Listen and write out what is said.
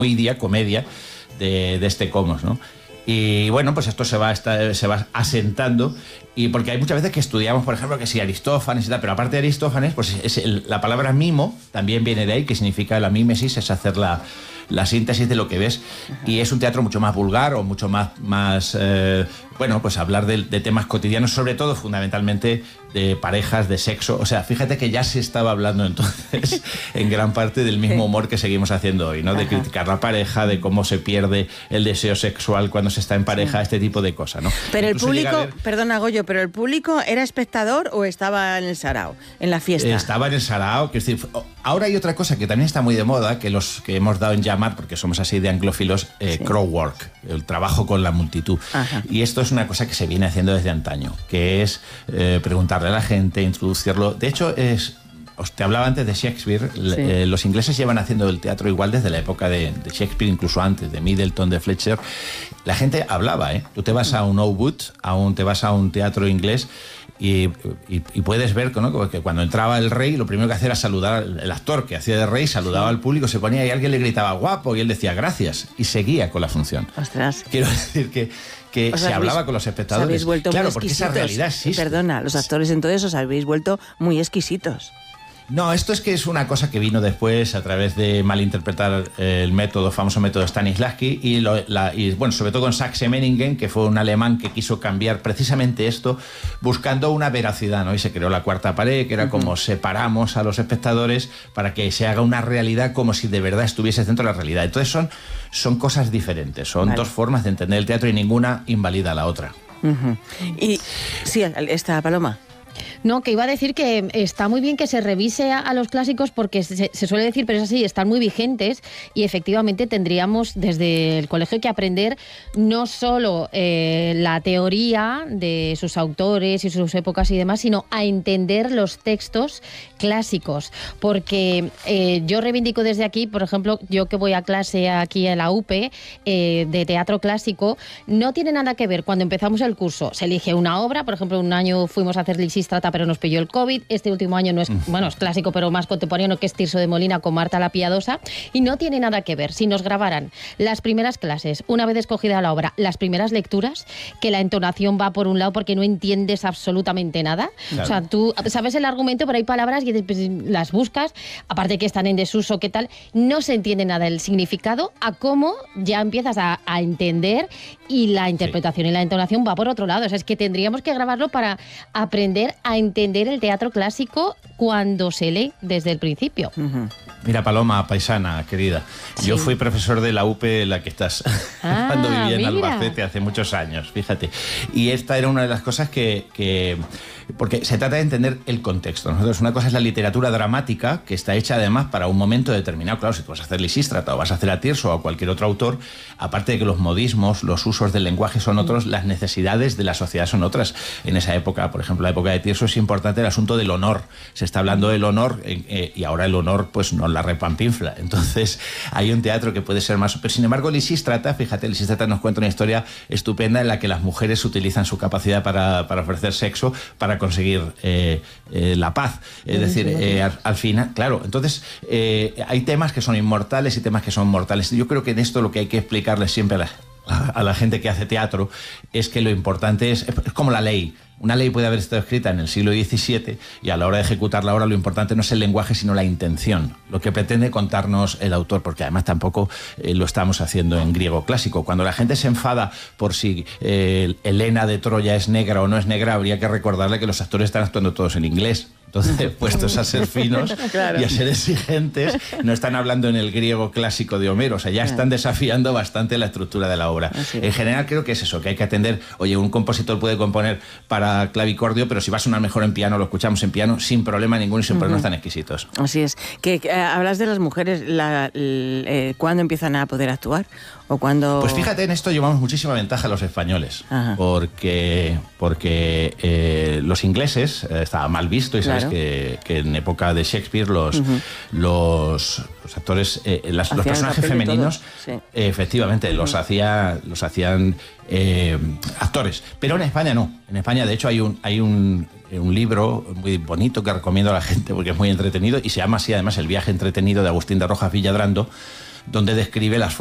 comedia de este Comos, ¿no? Y bueno, pues esto se va asentando, y porque hay muchas veces que estudiamos, por ejemplo, que si Aristófanes y tal, pero aparte de Aristófanes, pues la palabra mimo también viene de ahí, que significa la mímesis, es hacer la síntesis de lo que ves. Y es un teatro mucho más vulgar o mucho más bueno, pues hablar de temas cotidianos, sobre todo, fundamentalmente, de parejas, de sexo. O sea, fíjate que ya se estaba hablando entonces en gran parte del mismo humor que seguimos haciendo hoy, ¿no? De criticar la pareja, de cómo se pierde el deseo sexual cuando se está en pareja, este tipo de cosas, ¿no? Pero incluso el público, perdona Goyo, ¿pero el público era espectador o estaba en el sarao, en la fiesta? Estaba en el sarao, que es decir, ahora hay otra cosa que también está muy de moda, que los que hemos dado en llamar, porque somos así de anglófilos, crowd work, el trabajo con la multitud. Ajá. Y esto es una cosa que se viene haciendo desde antaño, que es preguntarle a la gente, introducirlo. De hecho, te hablaba antes de Shakespeare. Los ingleses llevan haciendo el teatro igual desde la época de Shakespeare, incluso antes, de Middleton, de Fletcher. La gente hablaba, ¿eh? Tú te vas a un Old Wood, te vas a un teatro inglés y puedes ver, ¿no?, que cuando entraba el rey, lo primero que hacía era saludar. El actor que hacía de rey saludaba al público, se ponía y alguien le gritaba guapo y él decía gracias y seguía con la función. Ostras. Quiero decir que se hablaba con los espectadores. Os habéis vuelto claro, muy porque exquisitos. esa realidad existe. Perdona, los actores entonces os habéis vuelto muy exquisitos. No, esto es que es una cosa que vino después a través de malinterpretar el famoso método Stanislavski y bueno, sobre todo con Sachse-Meiningen, que fue un alemán que quiso cambiar precisamente esto buscando una veracidad, ¿no? Y se creó la cuarta pared, que era como separamos a los espectadores para que se haga una realidad como si de verdad estuviese dentro de la realidad. Entonces son cosas diferentes, son dos formas de entender el teatro y ninguna invalida a la otra. Y sí, esta Paloma. No, que iba a decir que está muy bien que se revise a los clásicos porque se suele decir, pero es así, están muy vigentes y efectivamente tendríamos desde el colegio que aprender no solo la teoría de sus autores y sus épocas y demás, sino a entender los textos clásicos. Porque yo reivindico desde aquí, por ejemplo, yo que voy a clase aquí en la UPE de teatro clásico, no tiene nada que ver cuando empezamos el curso. Se elige una obra, por ejemplo, un año fuimos a hacer Lisístrata, pero nos pilló el COVID. Este último año no es, bueno, es clásico, pero más contemporáneo, que es Tirso de Molina con Marta la Piadosa. Y no tiene nada que ver. Si nos grabaran las primeras clases, una vez escogida la obra, las primeras lecturas, que la entonación va por un lado porque no entiendes absolutamente nada. Claro. O sea, tú sabes el argumento, pero hay palabras y después las buscas, aparte que están en desuso, qué tal, no se entiende nada el significado, a cómo ya empiezas a entender, y la interpretación y la entonación va por otro lado. O sea, es que tendríamos que grabarlo para aprender a entender el teatro clásico cuando se lee desde el principio. Mira, Paloma, paisana, querida, yo fui profesor de la UPE, la que estás, cuando vivía en Albacete hace muchos años, fíjate. Y esta era una de las cosas porque se trata de entender el contexto. Nosotros, una cosa es la literatura dramática, que está hecha además para un momento determinado. Claro, si tú vas a hacer Lisístrata o vas a hacer a Tirso o cualquier otro autor, aparte de que los modismos, los usos del lenguaje son otros, las necesidades de la sociedad son otras. En esa época, por ejemplo, la época de Tirso, es importante el asunto del honor. Se está hablando del honor y ahora el honor pues no la repampinfla. Entonces hay un teatro que puede ser más... Pero sin embargo, Lisístrata, fíjate, Lisístrata nos cuenta una historia estupenda en la que las mujeres utilizan su capacidad para ofrecer sexo para conseguir la paz. Es decir, al final, claro, entonces hay temas que son inmortales y temas que son mortales. Yo creo que en esto lo que hay que explicarle siempre a la gente que hace teatro es que lo importante es como la ley. Una ley puede haber estado escrita en el siglo XVII y a la hora de ejecutarla ahora lo importante no es el lenguaje sino la intención, lo que pretende contarnos el autor, porque además tampoco lo estamos haciendo en griego clásico. Cuando la gente se enfada por si Helena de Troya es negra o no es negra, habría que recordarle que los actores están actuando todos en inglés. Entonces, puestos a ser finos y a ser exigentes, no están hablando en el griego clásico de Homero, o sea, ya están desafiando bastante la estructura de la obra. En general creo que es eso, que hay que atender, oye, un compositor puede componer para clavicordio, pero si va a sonar mejor en piano, lo escuchamos en piano sin problema ninguno y sin problemas tan exquisitos. Así es. Que hablas de las mujeres, ¿cuándo empiezan a poder actuar? ¿O cuándo...? Pues fíjate, en esto llevamos muchísima ventaja a los españoles, porque los ingleses estaba mal visto y sabes que en época de Shakespeare los actores, los personajes femeninos, efectivamente, los hacían actores, pero en España no. En España, de hecho, hay un libro muy bonito que recomiendo a la gente porque es muy entretenido y se llama así además El viaje entretenido de Agustín de Rojas Villadrando, donde describe las